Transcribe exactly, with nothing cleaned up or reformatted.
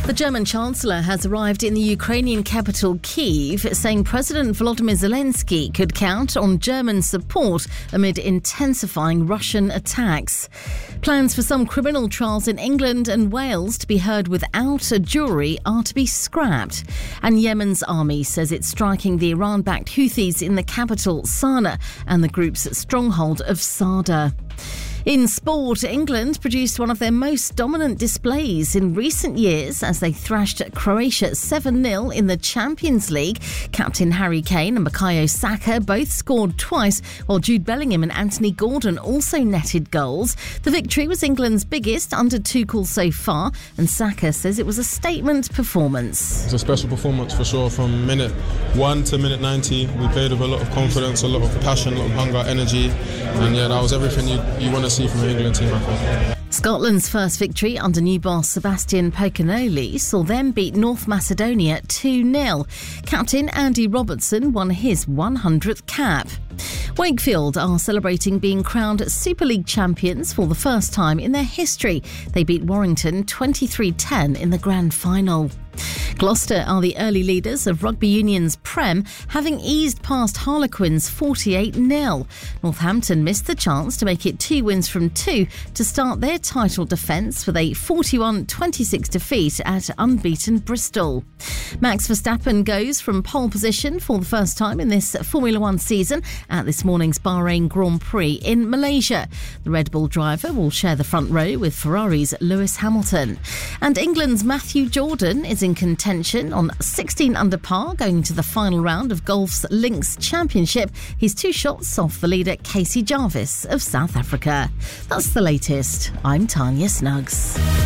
The German Chancellor has arrived in the Ukrainian capital Kyiv, saying President Volodymyr Zelensky could count on German support amid intensifying Russian attacks. Plans for some criminal trials in England and Wales to be heard without a jury are to be scrapped. And Yemen's army says it's striking the Iran-backed Houthis in the capital, Sana'a, and the group's stronghold of Sada. In sport, England produced one of their most dominant displays in recent years as they thrashed Croatia seven nil in the Champions League. Captain Harry Kane and Bukayo Saka both scored twice, while Jude Bellingham and Anthony Gordon also netted goals. The victory was England's biggest under Tuchel so far, and Saka says it was a statement performance. It's a special performance for sure. From minute one to minute ninety, we played with a lot of confidence, a lot of passion, a lot of hunger, energy, and yeah, that was everything you, you want to see from an England team, I think. Scotland's first victory under new boss Sebastian Pocognoli saw them beat North Macedonia two nil. Captain Andy Robertson won his one hundredth cap. Wakefield are celebrating being crowned Super League champions for the first time in their history. They beat Warrington twenty-three ten in the grand final. Gloucester are the early leaders of Rugby Union's Prem, having eased past Harlequins forty-eight nil. Northampton missed the chance to make it two wins from two to start their title defence with a forty-one twenty-six defeat at unbeaten Bristol. Max Verstappen goes from pole position for the first time in this Formula One season at this morning's Bahrain Grand Prix in Malaysia. The Red Bull driver will share the front row with Ferrari's Lewis Hamilton. And England's Matthew Jordan is in contention on sixteen under par going to the final round of golf's Links Championship. He's two shots off the leader Casey Jarvis of South Africa. That's the latest. I'm Tanya Snuggs.